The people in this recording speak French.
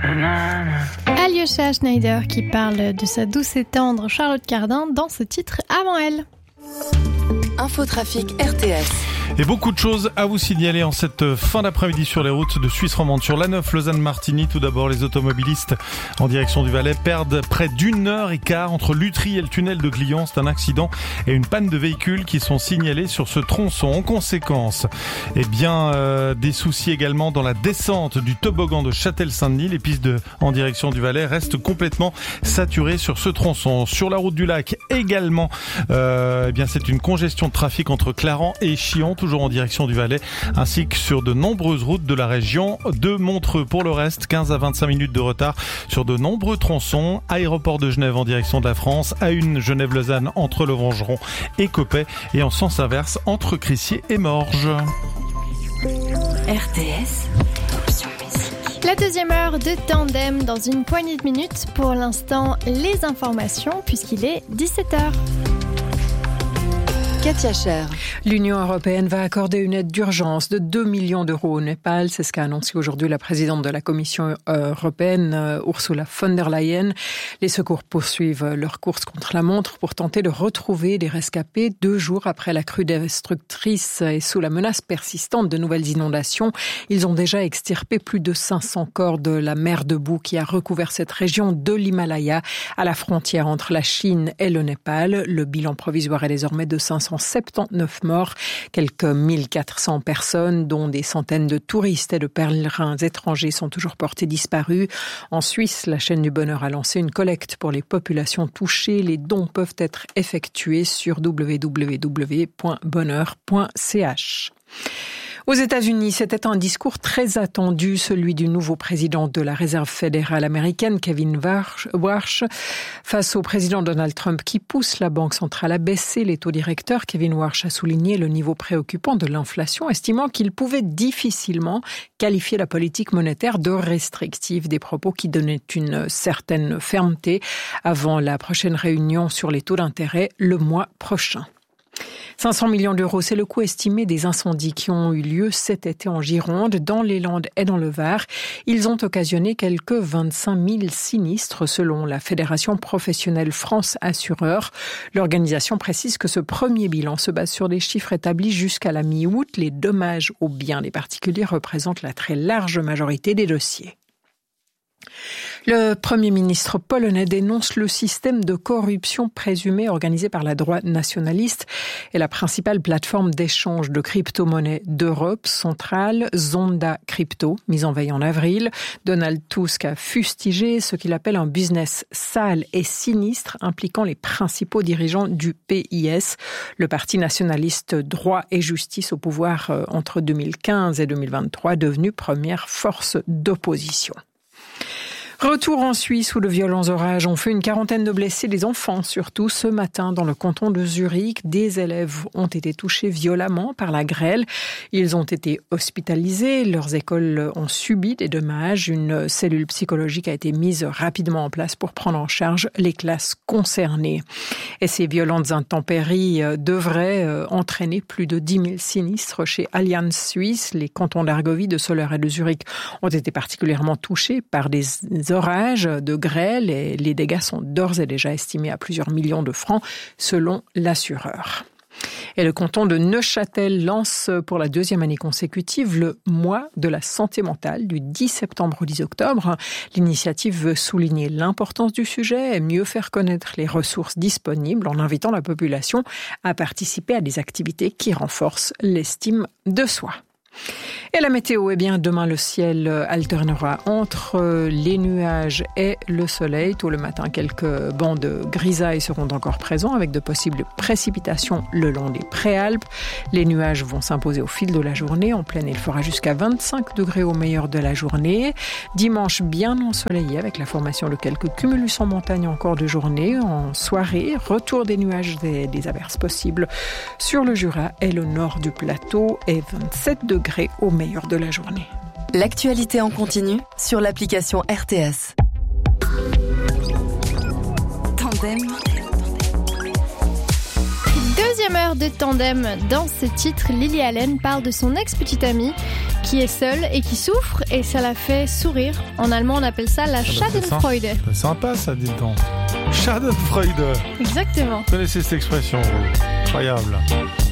Alyosha Schneider qui parle de sa douce et tendre Charlotte Cardin dans ce titre Avant elle. Infotrafic RTS. Et beaucoup de choses à vous signaler en cette fin d'après-midi sur les routes de Suisse romande. Sur l'A9 Lausanne-Martigny, tout d'abord, les automobilistes en direction du Valais perdent près d'1h15 entre Lutry et le tunnel de Glion. C'est un accident et une panne de véhicules qui sont signalés sur ce tronçon. En conséquence, des soucis également dans la descente du toboggan de Châtel-Saint-Denis. Les pistes en direction du Valais restent complètement saturées sur ce tronçon. Sur la route du lac également, c'est une congestion de trafic entre Clarens et Chillon, toujours en direction du Valais, ainsi que sur de nombreuses routes de la région de Montreux. Pour le reste, 15 à 25 minutes de retard sur de nombreux tronçons. Aéroport de Genève en direction de la France, A1 Genève-Lausanne entre Le Vengeron et Coppet, et en sens inverse entre Crissier et Morges. RTS. La deuxième heure de Tandem dans une poignée de minutes. Pour l'instant, les informations puisqu'il est 17h. Katia Cher. L'Union européenne va accorder une aide d'urgence de 2 millions d'euros au Népal. C'est ce qu'a annoncé aujourd'hui la présidente de la Commission européenne, Ursula von der Leyen. Les secours poursuivent leur course contre la montre pour tenter de retrouver des rescapés 2 jours après la crue destructrice et sous la menace persistante de nouvelles inondations. Ils ont déjà extirpé plus de 500 corps de la mer de boue qui a recouvert cette région de l'Himalaya à la frontière entre la Chine et le Népal. Le bilan provisoire est désormais de 579 morts, quelques 1400 personnes, dont des centaines de touristes et de pèlerins étrangers sont toujours portés disparus. En Suisse, la chaîne du bonheur a lancé une collecte pour les populations touchées. Les dons peuvent être effectués sur www.bonheur.ch. Aux États-Unis, c'était un discours très attendu, celui du nouveau président de la Réserve fédérale américaine, Kevin Warsh, face au président Donald Trump qui pousse la Banque centrale à baisser les taux directeurs. Kevin Warsh a souligné le niveau préoccupant de l'inflation, estimant qu'il pouvait difficilement qualifier la politique monétaire de restrictive, des propos qui donnaient une certaine fermeté avant la prochaine réunion sur les taux d'intérêt le mois prochain. 500 millions d'euros, c'est le coût estimé des incendies qui ont eu lieu cet été en Gironde, dans les Landes et dans le Var. Ils ont occasionné quelques 25 000 sinistres selon la Fédération professionnelle France Assureurs. L'organisation précise que ce premier bilan se base sur des chiffres établis jusqu'à la mi-août. Les dommages aux biens des particuliers représentent la très large majorité des dossiers. Le Premier ministre polonais dénonce le système de corruption présumé organisé par la droite nationaliste et la principale plateforme d'échange de crypto-monnaies d'Europe centrale, Zonda Crypto, mise en veille en avril. Donald Tusk a fustigé ce qu'il appelle un business sale et sinistre impliquant les principaux dirigeants du PIS, le parti nationaliste Droit et Justice au pouvoir entre 2015 et 2023, devenu première force d'opposition. Retour en Suisse où de violents orages ont fait une quarantaine de blessés, des enfants surtout. Ce matin, dans le canton de Zurich, des élèves ont été touchés violemment par la grêle. Ils ont été hospitalisés, leurs écoles ont subi des dommages. Une cellule psychologique a été mise rapidement en place pour prendre en charge les classes concernées. Et ces violentes intempéries devraient entraîner plus de 10 000 sinistres chez Allianz Suisse. Les cantons d'Argovie, de Soleure et de Zurich ont été particulièrement touchés par des orages de grêle et les dégâts sont d'ores et déjà estimés à plusieurs millions de francs selon l'assureur. Et le canton de Neuchâtel lance pour la 2e année consécutive le mois de la santé mentale du 10 septembre au 10 octobre. L'initiative veut souligner l'importance du sujet et mieux faire connaître les ressources disponibles en invitant la population à participer à des activités qui renforcent l'estime de soi. Et la météo, demain le ciel alternera entre les nuages et le soleil. Tôt le matin, quelques bancs de grisaille seront encore présents avec de possibles précipitations le long des préalpes. Les nuages vont s'imposer au fil de la journée. En pleine, il fera jusqu'à 25 degrés au meilleur de la journée. Dimanche, bien ensoleillé avec la formation de quelques cumulus en montagne encore de journée. En soirée, retour des nuages et des averses possibles sur le Jura et le nord du plateau et 27 degrés au meilleur de la journée. L'actualité en continu sur l'application RTS. Tandem. Deuxième heure de Tandem. Dans ce titre, Lily Allen parle de son ex-petite amie qui est seule et qui souffre et ça la fait sourire. En allemand, on appelle ça la Schadenfreude. C'est sympa ça, dis donc. Schadenfreude. Exactement. Vous connaissez cette expression, vous? Incroyable.